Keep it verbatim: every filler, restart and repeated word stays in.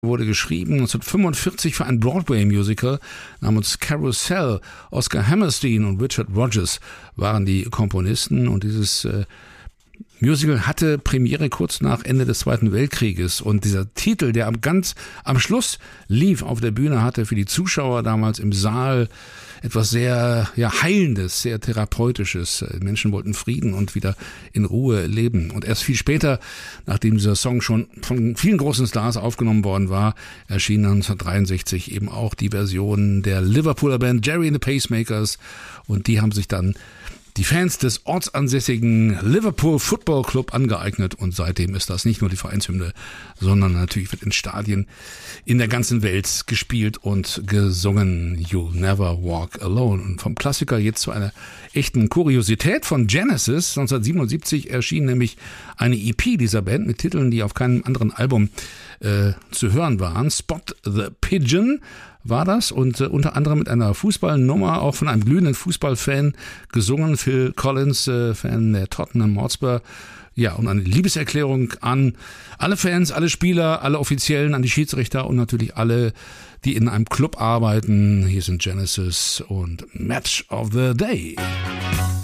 wurde geschrieben neunzehnhundertfünfundvierzig für ein Broadway-Musical namens Carousel. Oscar Hammerstein und Richard Rodgers waren die Komponisten und dieses äh, Musical hatte Premiere kurz nach Ende des Zweiten Weltkrieges und dieser Titel, der am ganz am Schluss lief auf der Bühne, hatte für die Zuschauer damals im Saal etwas sehr ja, Heilendes, sehr Therapeutisches. Menschen wollten Frieden und wieder in Ruhe leben. Und erst viel später, nachdem dieser Song schon von vielen großen Stars aufgenommen worden war, erschien neunzehnhundertdreiundsechzig eben auch die Version der Liverpooler Band Jerry and the Pacemakers und die haben sich dann die Fans des ortsansässigen Liverpool Football Club angeeignet und seitdem ist das nicht nur die Vereinshymne, sondern natürlich wird in Stadien in der ganzen Welt gespielt und gesungen. You'll Never Walk Alone. Und vom Klassiker jetzt zu einer echten Kuriosität von Genesis. neunzehnhundertsiebenundsiebzig erschien nämlich eine E P dieser Band mit Titeln, die auf keinem anderen Album äh, zu hören waren. Spot the Pigeon war das und äh, unter anderem mit einer Fußballnummer, auch von einem glühenden Fußballfan gesungen, Phil Collins, äh, Fan der Tottenham Hotspur. Ja, und eine Liebeserklärung an alle Fans, alle Spieler, alle Offiziellen, an die Schiedsrichter und natürlich alle, die in einem Club arbeiten. Hier sind Genesis und Match of the Day.